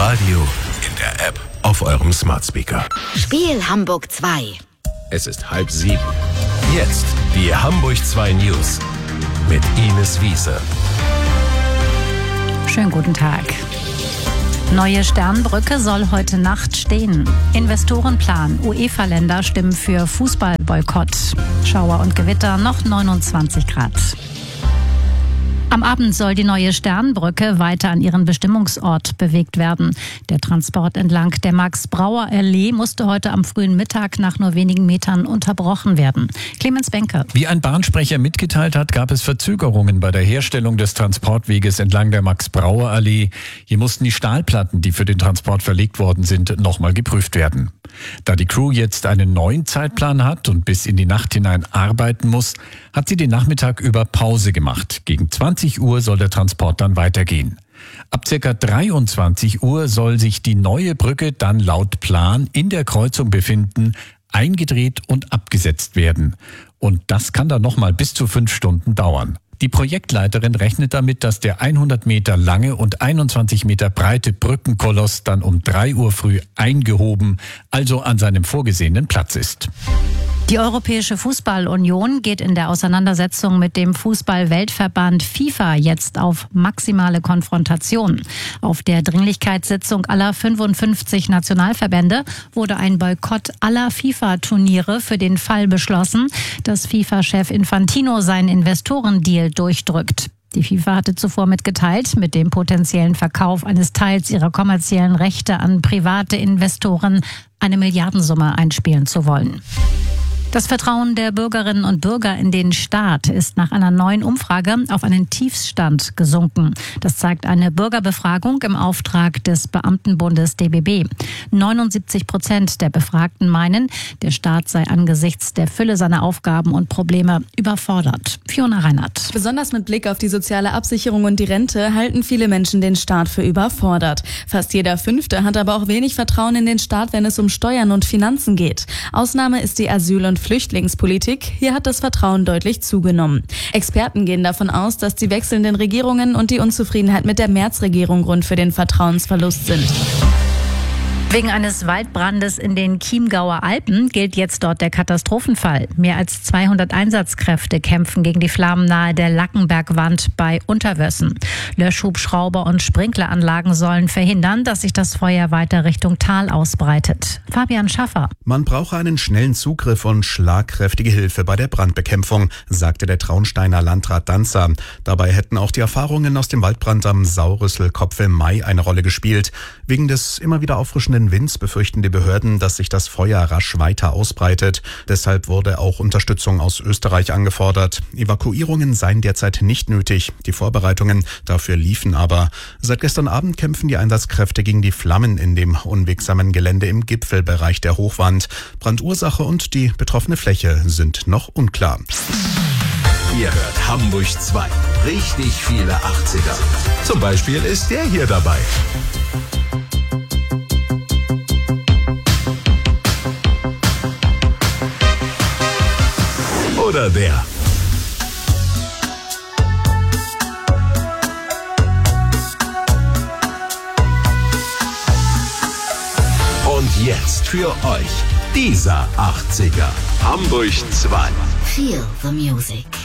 Radio, in der App, auf eurem Smart Speaker. Spiel Hamburg 2. Es ist 6:30. Jetzt die Hamburg 2 News mit Ines Wiese. Schönen guten Tag. Neue Sternbrücke soll heute Nacht stehen. Investorenplan. UEFA-Länder stimmen für Fußballboykott. Schauer und Gewitter, noch 29 Grad. Am Abend soll die neue Sternbrücke weiter an ihren Bestimmungsort bewegt werden. Der Transport entlang der Max-Brauer-Allee musste heute am frühen Mittag nach nur wenigen Metern unterbrochen werden. Clemens Benke. Wie ein Bahnsprecher mitgeteilt hat, gab es Verzögerungen bei der Herstellung des Transportweges entlang der Max-Brauer-Allee. Hier mussten die Stahlplatten, die für den Transport verlegt worden sind, nochmal geprüft werden. Da die Crew jetzt einen neuen Zeitplan hat und bis in die Nacht hinein arbeiten muss, hat sie den Nachmittag über Pause gemacht. Gegen 20 Uhr soll der Transport dann weitergehen. Ab ca. 23 Uhr soll sich die neue Brücke dann laut Plan in der Kreuzung befinden, eingedreht und abgesetzt werden. Und das kann dann nochmal bis zu 5 Stunden dauern. Die Projektleiterin rechnet damit, dass der 100 Meter lange und 21 Meter breite Brückenkoloss dann um 3 Uhr früh eingehoben, also an seinem vorgesehenen Platz ist. Die Europäische Fußballunion geht in der Auseinandersetzung mit dem Fußball-Weltverband FIFA jetzt auf maximale Konfrontation. Auf der Dringlichkeitssitzung aller 55 Nationalverbände wurde ein Boykott aller FIFA-Turniere für den Fall beschlossen, dass FIFA-Chef Infantino seinen Investorendeal durchdrückt. Die FIFA hatte zuvor mitgeteilt, mit dem potenziellen Verkauf eines Teils ihrer kommerziellen Rechte an private Investoren eine Milliardensumme einspielen zu wollen. Das Vertrauen der Bürgerinnen und Bürger in den Staat ist nach einer neuen Umfrage auf einen Tiefstand gesunken. Das zeigt eine Bürgerbefragung im Auftrag des Beamtenbundes DBB. 79% der Befragten meinen, der Staat sei angesichts der Fülle seiner Aufgaben und Probleme überfordert. Fiona Reinhardt. Besonders mit Blick auf die soziale Absicherung und die Rente halten viele Menschen den Staat für überfordert. Fast jeder Fünfte hat aber auch wenig Vertrauen in den Staat, wenn es um Steuern und Finanzen geht. Ausnahme ist die Asyl- und Flüchtlingspolitik. Hier hat das Vertrauen deutlich zugenommen. Experten gehen davon aus, dass die wechselnden Regierungen und die Unzufriedenheit mit der März-Regierung Grund für den Vertrauensverlust sind. Wegen eines Waldbrandes in den Chiemgauer Alpen gilt jetzt dort der Katastrophenfall. Mehr als 200 Einsatzkräfte kämpfen gegen die Flammen nahe der Lackenbergwand bei Unterwössen. Löschhubschrauber und Sprinkleranlagen sollen verhindern, dass sich das Feuer weiter Richtung Tal ausbreitet. Fabian Schaffer. Man brauche einen schnellen Zugriff und schlagkräftige Hilfe bei der Brandbekämpfung, sagte der Traunsteiner Landrat Danzer. Dabei hätten auch die Erfahrungen aus dem Waldbrand am Saurüsselkopf im Mai eine Rolle gespielt. Wegen des immer wieder auffrischenden Winds befürchten die Behörden, dass sich das Feuer rasch weiter ausbreitet. Deshalb wurde auch Unterstützung aus Österreich angefordert. Evakuierungen seien derzeit nicht nötig. Die Vorbereitungen dafür liefen aber. Seit gestern Abend kämpfen die Einsatzkräfte gegen die Flammen in dem unwegsamen Gelände im Gipfelbereich der Hochwand. Brandursache und die betroffene Fläche sind noch unklar. Ihr hört Hamburg 2. Richtig viele 80er. Zum Beispiel ist der hier dabei. Oder der. Und jetzt für euch dieser 80er. Hamburg 2. Feel the music.